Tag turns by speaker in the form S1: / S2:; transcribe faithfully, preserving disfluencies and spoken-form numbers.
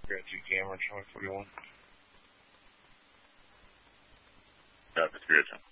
S1: Got two camera, Charlie forty-one.
S2: Copy, three oh two.